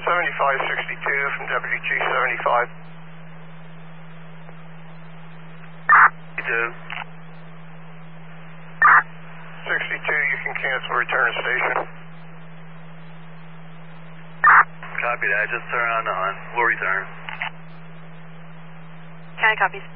7562 from WG 75. 62, you can cancel return to station. Copy that, just turn on. We'll return. County copies.